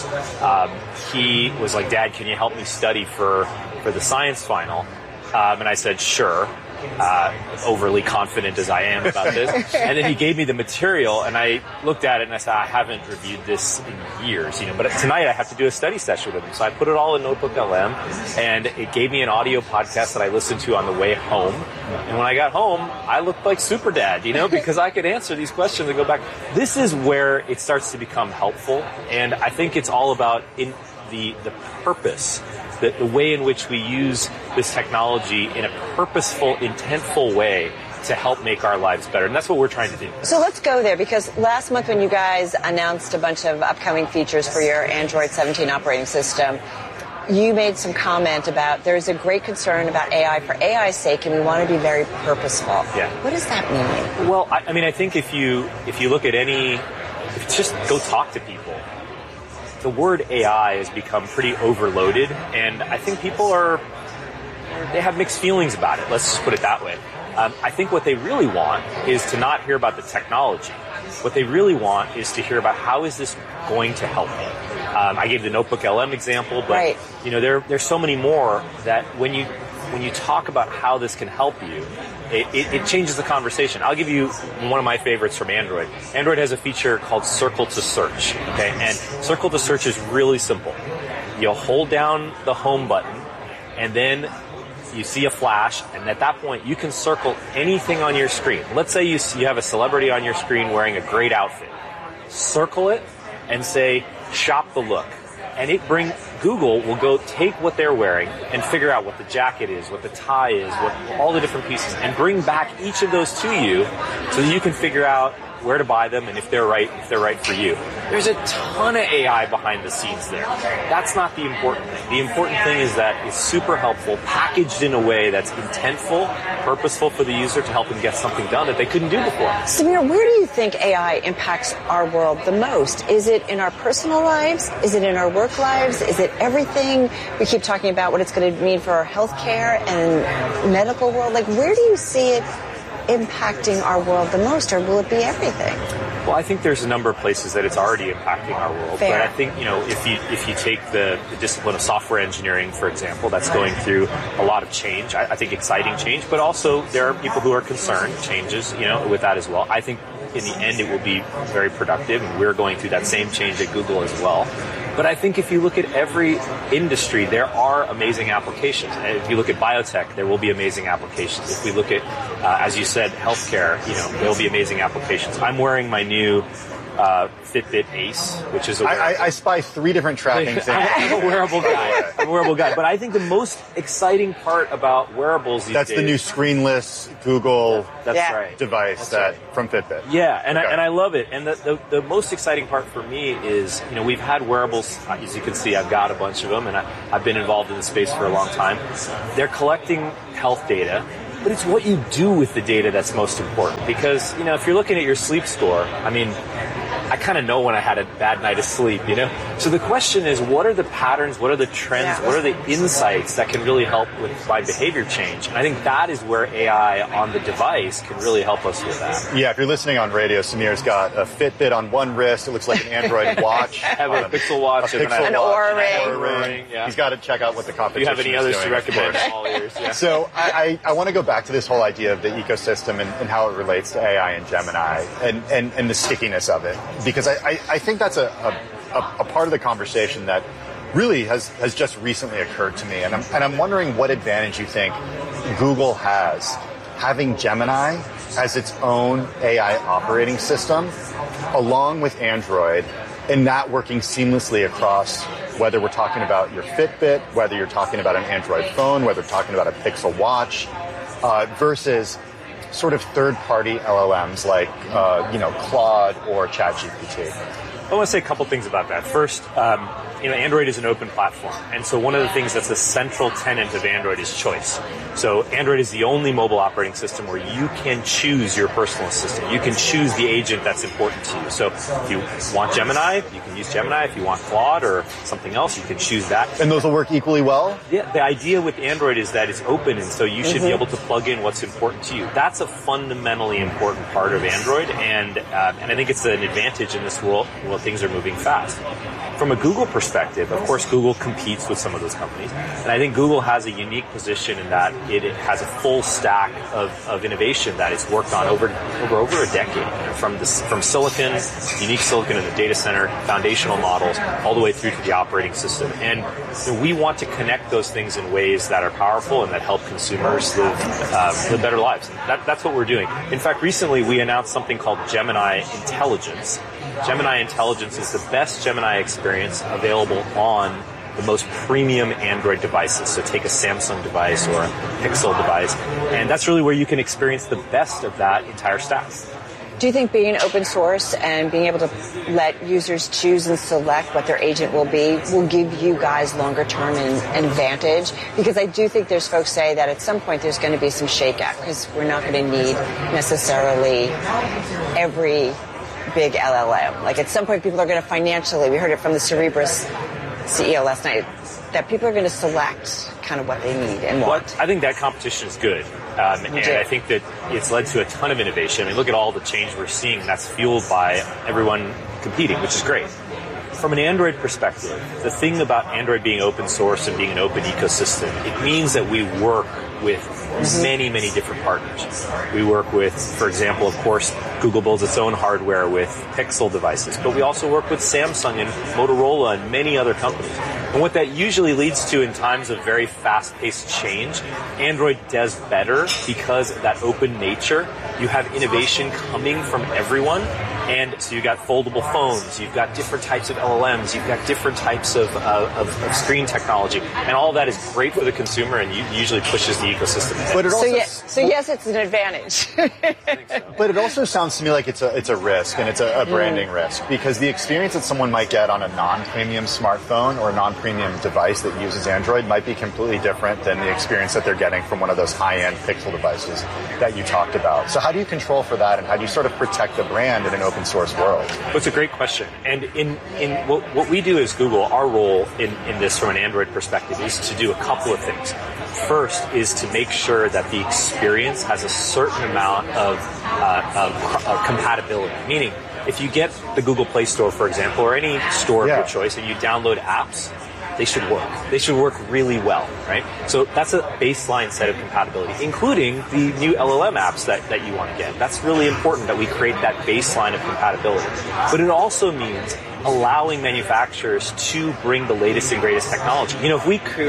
Speaker 13: he was like, "Dad, can you help me study for the science final?" And I said, "Sure." Overly confident as I am about this. And then he gave me the material, and I looked at it and I said, I haven't reviewed this in years, but tonight I have to do a study session with him. So I put it all in Notebook LM, and it gave me an audio podcast that I listened to on the way home. And when I got home, I looked like Super Dad, because I could answer these questions and go back. This is where it starts to become helpful, and I think it's all about in the purpose. The way in which we use this technology in a purposeful, intentful way to help make our lives better. And that's what we're trying to do.
Speaker 11: So let's go there, because last month when you guys announced a bunch of upcoming features for your Android 17 operating system, you made some comment about there's a great concern about AI for AI's sake, and we want to be very purposeful.
Speaker 13: Yeah.
Speaker 11: What does that mean?
Speaker 13: Well, I think if you look at just go talk to people. The word AI has become pretty overloaded, and I think people they have mixed feelings about it. Let's just put it that way. I think what they really want is to not hear about the technology. What they really want is to hear about how is this going to help me. I gave the Notebook LM example, but there's so many more that when you talk about how this can help you, it changes the conversation. I'll give you one of my favorites from Android. Android has a feature called Circle to Search. Okay, and Circle to Search is really simple. You'll hold down the home button, and then you see a flash, and at that point you can circle anything on your screen. Let's say you have a celebrity on your screen wearing a great outfit. Circle it and say, shop the look. And Google will go take what they're wearing and figure out what the jacket is, what the tie is, what all the different pieces, and bring back each of those to you so that you can figure out where to buy them and if they're right for you. There's a ton of AI behind the scenes there. That's not the important thing. The important thing is that it's super helpful, packaged in a way that's intentful, purposeful for the user to help them get something done that they couldn't do before.
Speaker 11: Samir, where do you think AI impacts our world the most? Is it in our personal lives? Is it in our work lives? Is it everything? We keep talking about what it's going to mean for our healthcare and medical world. Where do you see it impacting our world the most, or will it be everything?
Speaker 13: Well, I think there's a number of places that it's already impacting our world.
Speaker 11: Fair.
Speaker 13: But I think, if you take the discipline of software engineering, for example, that's going through a lot of change. I think exciting change, but also there are people who are concerned changes, with that as well. I think in the end it will be very productive, and we're going through that same change at Google as well. But I think if you look at every industry, there are amazing applications. If you look at biotech, there will be amazing applications. If we look at, as you said, healthcare, there will be amazing applications. I'm wearing my new Fitbit Ace, which is
Speaker 12: I spy 3 different tracking things.
Speaker 13: I'm a wearable guy. But I think the most exciting part about wearables these days...
Speaker 12: That's the new screenless Google device
Speaker 13: That's
Speaker 12: from Fitbit.
Speaker 13: Yeah, and I love it. And the most exciting part for me is, we've had wearables, as you can see, I've got a bunch of them, and I've been involved in the space for a long time. They're collecting health data, but it's what you do with the data that's most important. Because, if you're looking at your sleep score, I kind of know when I had a bad night of sleep, So the question is, what are the patterns, what are the trends, what are the insights that can really help with provide behavior change? And I think that is where AI on the device can really help us with that.
Speaker 12: Yeah, if you're listening on radio, Sameer's got a Fitbit on one wrist. It looks like an Android watch.
Speaker 13: I have a Pixel watch.
Speaker 12: An
Speaker 11: Oura
Speaker 12: Ring. Yeah. He's got to check out what the competition is.
Speaker 13: Do you have any others to recommend? All ears, yeah.
Speaker 12: So I want to go back to this whole idea of the ecosystem and how it relates to AI and Gemini and the stickiness of it. Because I think that's a part of the conversation that really has just recently occurred to me. And I'm wondering what advantage you think Google has having Gemini as its own AI operating system along with Android and that working seamlessly across whether we're talking about your Fitbit, whether you're talking about an Android phone, whether we're talking about a Pixel watch, versus sort of third-party LLMs like, Claude or ChatGPT.
Speaker 13: I want to say a couple things about that. First, Android is an open platform. And so one of the things that's a central tenet of Android is choice. So Android is the only mobile operating system where you can choose your personal assistant. You can choose the agent that's important to you. So if you want Gemini, you can use Gemini. If you want Claude or something else, you can choose that.
Speaker 12: And those will work equally well?
Speaker 13: Yeah, the idea with Android is that it's open, and so you should be able to plug in what's important to you. That's a fundamentally important part of Android, and I think it's an advantage in this world where things are moving fast. From a Google perspective, of course, Google competes with some of those companies. And I think Google has a unique position in that it has a full stack of innovation that it's worked on over a decade. From silicon, unique silicon in the data center, foundational models, all the way through to the operating system. And we want to connect those things in ways that are powerful and that help consumers live better lives. That's what we're doing. In fact, recently we announced something called Gemini Intelligence. Gemini Intelligence is the best Gemini experience available on the most premium Android devices. So take a Samsung device or a Pixel device, and that's really where you can experience the best of that entire stack.
Speaker 11: Do you think being open source and being able to let users choose and select what their agent will be will give you guys longer term an advantage? Because I do think there's folks say that at some point there's going to be some shakeout because we're not going to need necessarily every big LLM. Like at some point people are going to financially, we heard it from the Cerebras CEO last night, that people are going to select kind of what they need and want.
Speaker 13: Well, I think that competition is good. And I think that it's led to a ton of innovation. I mean, look at all the change we're seeing. That's fueled by everyone competing, which is great. From an Android perspective, the thing about Android being open source and being an open ecosystem, it means that we work with many, many different partners. We work with, for example, of course, Google builds its own hardware with Pixel devices, but we also work with Samsung and Motorola and many other companies. And what that usually leads to in times of very fast-paced change, Android does better because of that open nature. You have innovation coming from everyone. And so you've got foldable phones, you've got different types of LLMs, you've got different types of screen technology, and all of that is great for the consumer and usually pushes the ecosystem ahead.
Speaker 12: But it also
Speaker 11: so yes, it's an advantage.
Speaker 12: But it also sounds to me like it's a risk, and it's a branding risk, because the experience that someone might get on a non-premium smartphone or a non-premium device that uses Android might be completely different than the experience that they're getting from one of those high-end Pixel devices that you talked about. So how do you control for that, and how do you sort of protect the brand in an open source world?
Speaker 13: Well, it's a great question. And in what we do as Google, our role in this from an Android perspective is to do a couple of things. First is to make sure that the experience has a certain amount of compatibility. Meaning, if you get the Google Play Store, for example, or any store of your choice, and you download apps, they should work. They should work really well, right? So that's a baseline set of compatibility, including the new LLM apps that you want to get. That's really important that we create that baseline of compatibility. But it also means allowing manufacturers to bring the latest and greatest technology. You know,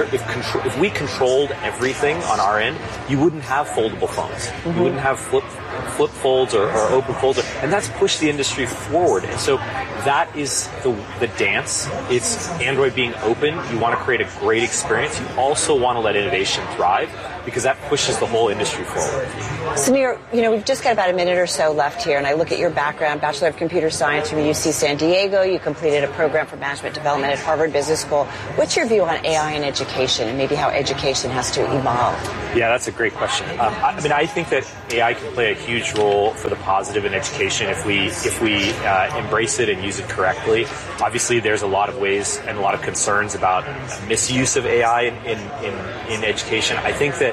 Speaker 13: if we controlled everything on our end, you wouldn't have foldable phones. You wouldn't have flip folds or open folds, and that's pushed the industry forward. And so that is the dance. It's Android being open. You want to create a great experience. You also want to let innovation thrive, because that pushes the whole industry forward.
Speaker 11: Samir, we've just got about a minute or so left here, and I look at your background, Bachelor of Computer Science from UC San Diego. You completed a program for management development at Harvard Business School. What's your view on AI in education and maybe how education has to evolve?
Speaker 13: Yeah, that's a great question. I think that AI can play a huge role for the positive in education if we embrace it and use it correctly. Obviously, there's a lot of ways and a lot of concerns about misuse of AI in education. I think that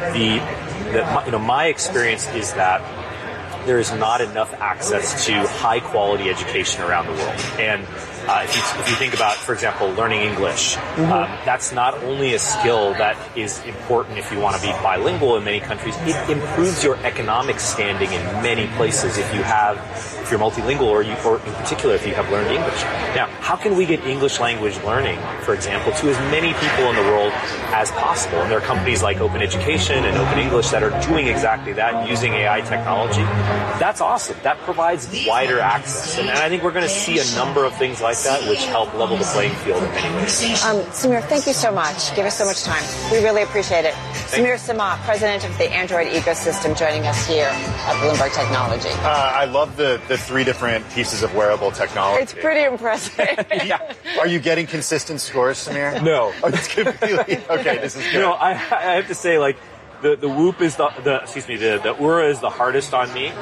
Speaker 13: my experience is that there is not enough access to high quality education around the world. And if you think about, for example, learning English, that's not only a skill that is important if you want to be bilingual in many countries, it improves your economic standing in many places if you're multilingual or in particular if you have learned English. Now, how can we get English language learning, for example, to as many people in the world as possible? And there are companies like Open Education and Open English that are doing exactly that, using AI technology. That's awesome. That provides wider access. And I think we're going to see a number of things like that which help level the playing field in many ways.
Speaker 11: Samir, thank you so much. Give us so much time. We really appreciate it. Samir Samat, president of the Android ecosystem, joining us here at Bloomberg Technology.
Speaker 12: I love the three different pieces of wearable technology.
Speaker 11: It's pretty impressive.
Speaker 12: Yeah. Are you getting consistent scores, Samir?
Speaker 13: No.
Speaker 12: Oh, it's completely okay. This is good.
Speaker 13: I have to say, like, the Whoop is the Oura is the hardest on me.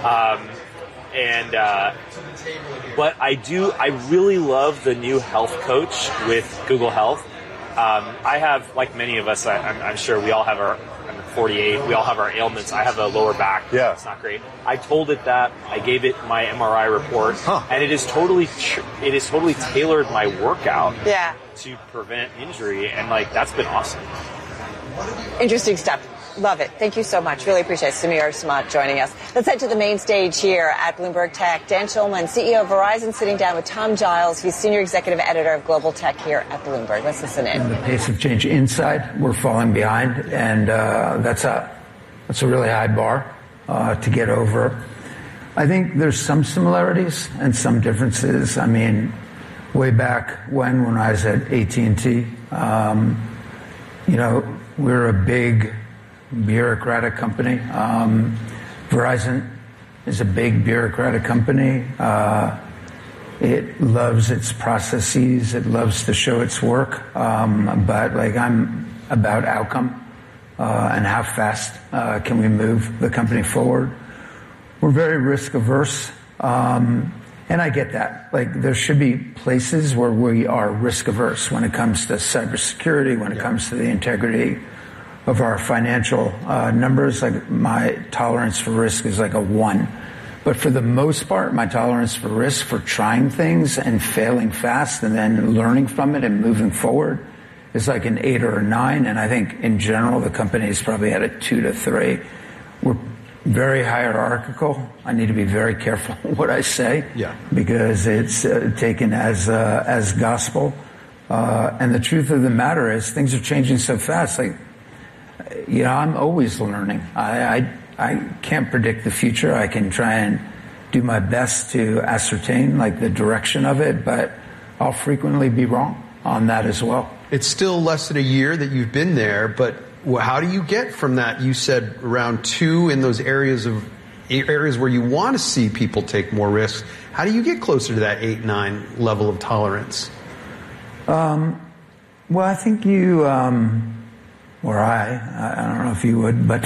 Speaker 13: But I really love the new health coach with Google Health. I have, like many of us, I'm sure we all have I'm 48, we all have our ailments. I have a lower back.
Speaker 12: Yeah.
Speaker 13: It's not great. I told it that. I gave it my MRI report. And it is totally tailored my workout to prevent injury. And, that's been awesome.
Speaker 11: Interesting stuff. Love it. Thank you so much. Really appreciate Samir Samat joining us. Let's head to the main stage here at Bloomberg Tech. Dan Schulman, CEO of Verizon, sitting down with Tom Giles. He's Senior Executive Editor of Global Tech here at Bloomberg. Let's listen in.
Speaker 14: The pace of change inside, we're falling behind, and that's a really high bar to get over. I think there's some similarities and some differences. I mean, way back when I was at AT&T, we're a big bureaucratic company. Verizon is a big bureaucratic company. It loves its processes. It loves to show its work. But I'm about outcome and how fast can we move the company forward. We're very risk averse. And I get that. There should be places where we are risk averse when it comes to cybersecurity, when it comes to the integrity of our financial numbers. My tolerance for risk is like a 1. But for the most part, my tolerance for risk, for trying things and failing fast and then learning from it and moving forward, is like an 8 or a 9. And I think in general, the company is probably at a 2 to 3. We're very hierarchical. I need to be very careful what I say, because it's taken as gospel. And the truth of the matter is, things are changing so fast. I'm always learning. I can't predict the future. I can try and do my best to ascertain the direction of it, but I'll frequently be wrong on that as well.
Speaker 15: It's still less than a year that you've been there, but how do you get from that? You said around 2 in those areas where you want to see people take more risks. How do you get closer to that 8, 9 level of tolerance?
Speaker 14: Well, I think you, or I don't know if you would, but,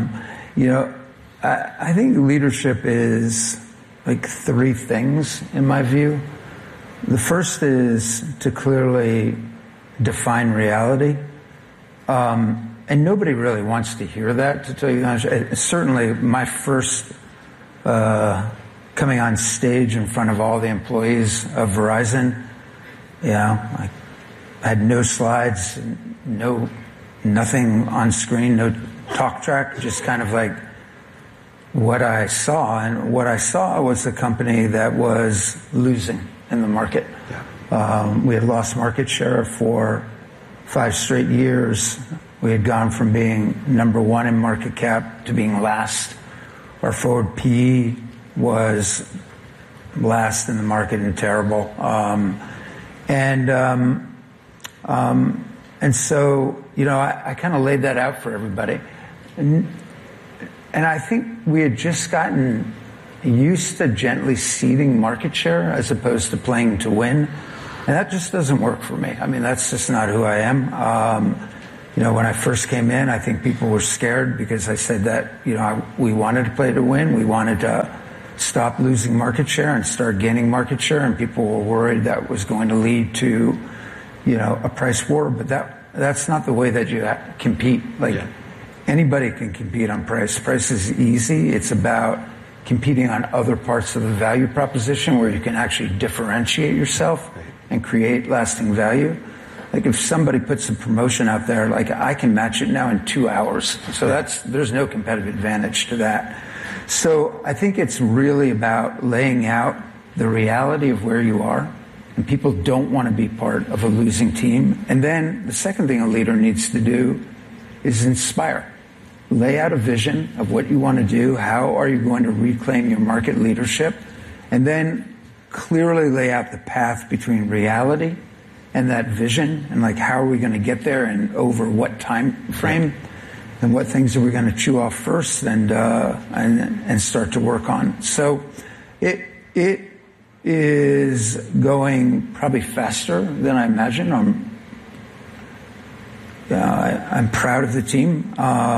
Speaker 14: I think leadership is 3 things in my view. The first is to clearly define reality. And nobody really wants to hear that, to tell you the honest. Certainly my first coming on stage in front of all the employees of Verizon, I had no slides, nothing on screen, no talk track, just kind of what I saw. And what I saw was a company that was losing in the market. We had lost market share for 5 straight years. We had gone from being number 1 in market cap to being last. Our forward PE was last in the market and terrible. And And so, I kind of laid that out for everybody. And I think we had just gotten used to gently ceding market share as opposed to playing to win. And that just doesn't work for me. I mean, that's just not who I am. When I first came in, I think people were scared because I said that, we wanted to play to win. We wanted to stop losing market share and start gaining market share. And people were worried that was going to lead to, a price war. But that's not the way that you compete. Anybody can compete on price. Price is easy. It's about competing on other parts of the value proposition where you can actually differentiate yourself and create lasting value. Like if somebody puts a promotion out there, I can match it now in 2 hours. So there's no competitive advantage to that. So I think it's really about laying out the reality of where you are, and people don't want to be part of a losing team. And then the second thing a leader needs to do is inspire. Lay out a vision of what you want to do. How are you going to reclaim your market leadership? And then clearly lay out the path between reality and that vision, and how are we going to get there and over what time frame, and what things are we going to chew off first and start to work on. So it is going probably faster than I imagined. I'm proud of the team. I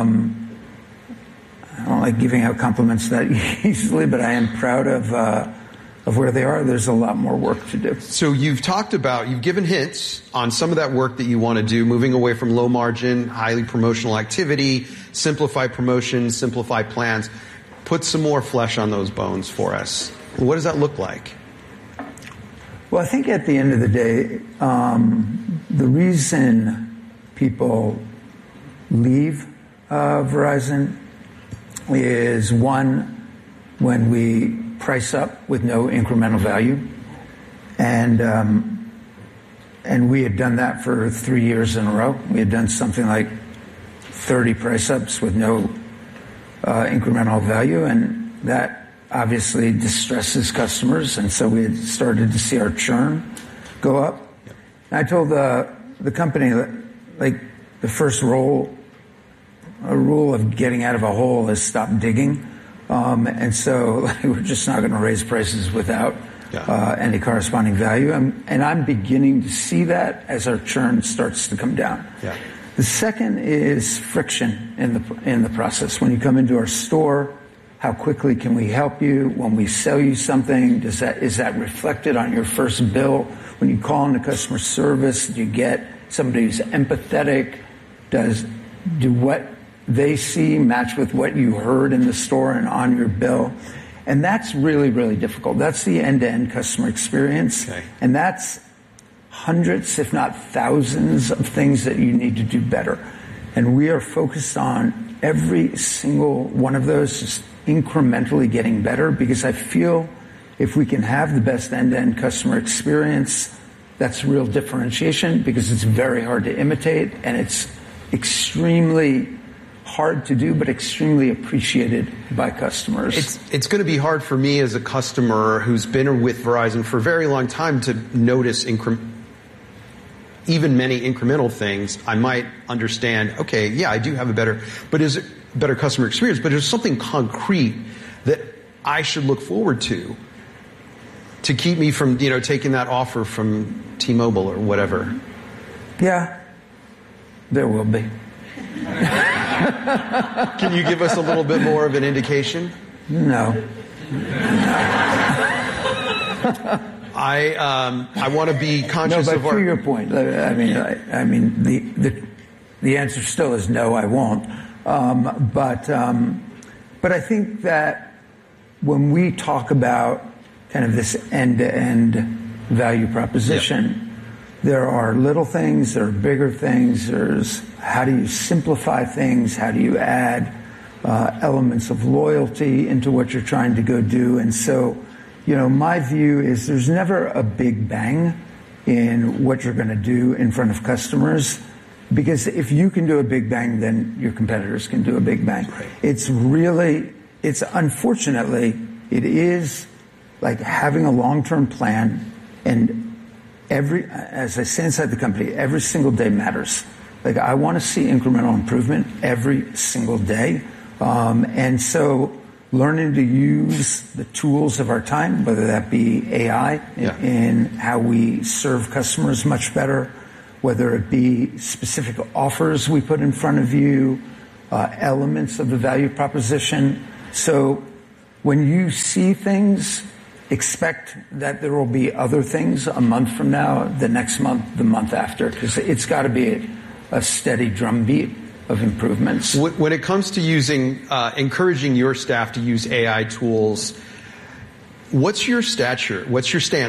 Speaker 14: don't like giving out compliments that easily, but I am proud of where they are. There's a lot more work to do.
Speaker 15: So you've given hints on some of that work that you want to do, moving away from low margin, highly promotional activity, simplify promotions, simplify plans. Put some more flesh on those bones for us. What does that look like?
Speaker 14: Well, I think at the end of the day, the reason people leave Verizon is, one, when we price up with no incremental value, and we had done that for 3 years in a row. We had done something like 30 price ups with no incremental value, and that obviously distresses customers, and so we had started to see our churn go up. And I told the company that, the first rule of getting out of a hole is stop digging. And so we're just not going to raise prices without any corresponding value. And I'm beginning to see that as our churn starts to come down. Yeah. The second is friction in the process. When you come into our store, how quickly can we help you? When we sell you something, is that reflected on your first bill? When you call into customer service, do you get somebody who's empathetic? Do what they see match with what you heard in the store and on your bill? And that's really, really difficult. That's the end-to-end customer experience. Okay. And that's hundreds, if not thousands, of things that you need to do better. And we are focused on every single one of those, just incrementally getting better, because I feel if we can have the best end-to-end customer experience, that's real differentiation, because it's very hard to imitate, and it's extremely hard to do, but extremely appreciated by customers.
Speaker 15: It's going to be hard for me as a customer who's been with Verizon for a very long time to notice even many incremental things. I might understand, okay, yeah, I do have a better customer experience, but there's something concrete that I should look forward to keep me from, taking that offer from T-Mobile or whatever.
Speaker 14: Yeah, there will be.
Speaker 15: Can you give us a little bit more of an indication?
Speaker 14: No.
Speaker 15: I want to be conscious of
Speaker 14: to your point. I mean, the answer still is no, I won't. But I think that when we talk about kind of this end-to-end value proposition, there are little things, there are bigger things. There's how do you simplify things? How do you add elements of loyalty into what you're trying to go do? And so, my view is there's never a big bang in what you're going to do in front of customers, because if you can do a big bang, then your competitors can do a big bang. Right. Unfortunately, it is like having a long-term plan and as I say inside the company, every single day matters. Like, I want to see incremental improvement every single day. And so learning to use the tools of our time, whether that be AI in how we serve customers much better, whether it be specific offers we put in front of you, elements of the value proposition. So when you see things, expect that there will be other things a month from now, the next month, the month after, because it's got to be a steady drumbeat of improvements.
Speaker 15: When it comes to encouraging your staff to use AI tools, what's your stature? What's your stance